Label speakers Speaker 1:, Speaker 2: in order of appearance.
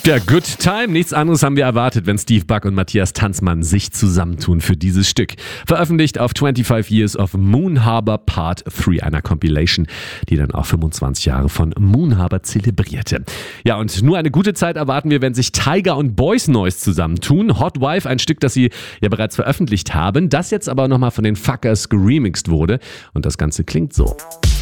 Speaker 1: Der Good Time, nichts anderes haben wir erwartet, wenn Steve Buck und Matthias Tanzmann sich zusammentun für dieses Stück. Veröffentlicht auf 25 Years of Moon Harbor Part 3, einer Compilation, die dann auch 25 Jahre von Moon Harbor zelebrierte. Ja, und nur eine gute Zeit erwarten wir, wenn sich Tyga und Boys Noize zusammentun. Hot Wife, ein Stück, das sie ja bereits veröffentlicht haben, das jetzt aber nochmal von den Fuckers geremixed wurde. Und das Ganze klingt so.